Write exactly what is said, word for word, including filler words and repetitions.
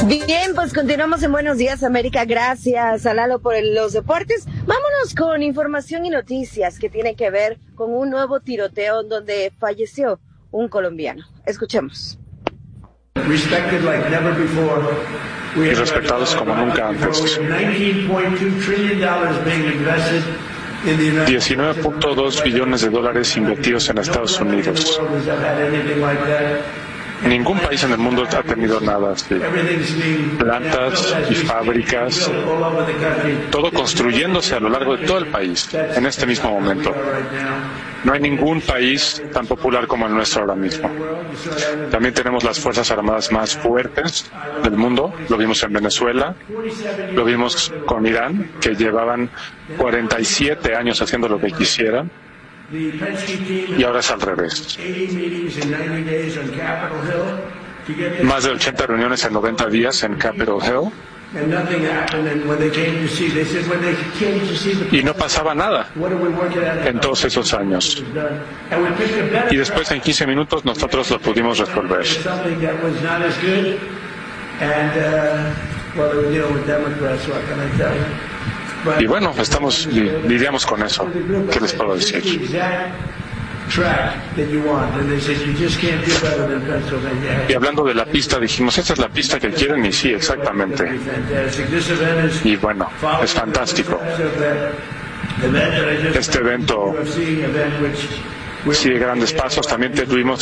Bien, pues continuamos en Buenos Días América. Gracias a Lalo por el, los deportes. Vámonos con información y noticias que tienen que ver con un nuevo tiroteo donde falleció un colombiano. Escuchemos. Y respetados como nunca antes. diecinueve punto dos billones de dólares invertidos en Estados Unidos. Ningún país en el mundo ha tenido nada así. Plantas y fábricas, todo construyéndose a lo largo de todo el país, en este mismo momento. No hay ningún país tan popular como el nuestro ahora mismo. También tenemos las Fuerzas Armadas más fuertes del mundo. Lo vimos en Venezuela, lo vimos con Irán, que llevaban cuarenta y siete años haciendo lo que quisieran. Y ahora es al revés. Más de ochenta reuniones en noventa días en Capitol Hill. Y no pasaba nada en todos esos años. Y después en quince minutos nosotros lo pudimos resolver. Y bueno, estamos lidiamos con eso. ¿Qué les puedo decir? Y hablando de la pista, dijimos, esta es la pista que quieren, y sí, exactamente. Y bueno, es fantástico. Este evento sigue grandes pasos. También tuvimos